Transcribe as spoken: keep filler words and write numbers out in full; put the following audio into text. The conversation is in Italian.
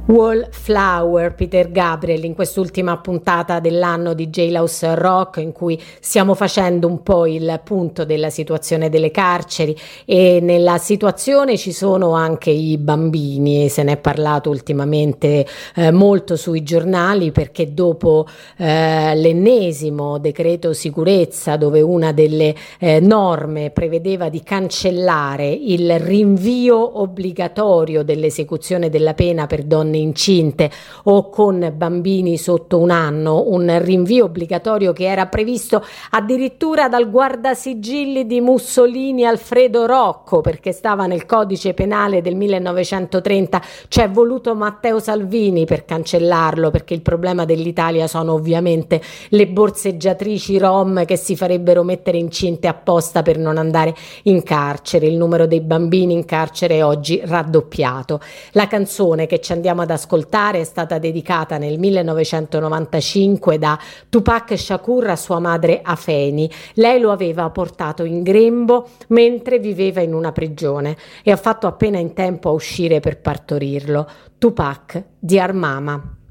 Wallflower, Peter Gabriel, in quest'ultima puntata dell'anno di Jailhouse Rock, in cui stiamo facendo un po' il punto della situazione delle carceri, e nella situazione ci sono anche i bambini. Se ne è parlato ultimamente eh, molto sui giornali, perché dopo eh, l'ennesimo decreto sicurezza, dove una delle eh, norme prevedeva di cancellare il rinvio obbligatorio dell'esecuzione della pena per donne incinte o con bambini sotto un anno, un rinvio obbligatorio che era previsto addirittura dal guardasigilli di Mussolini Alfredo Rocco, perché stava nel codice penale del millenovecentotrenta. C'è voluto Matteo Salvini per cancellarlo, perché il problema dell'Italia sono ovviamente le borseggiatrici rom che si farebbero mettere incinte apposta per non andare in carcere. Il numero dei bambini in carcere è oggi raddoppiato. La canzone che ci andiamo ad ascoltare è stata dedicata nel millenovecentonovantacinque da Tupac Shakur a sua madre Afeni. Lei lo aveva portato in grembo mentre viveva in una prigione e ha fatto appena in tempo a uscire per partorirlo. Tupac, Dear Mama.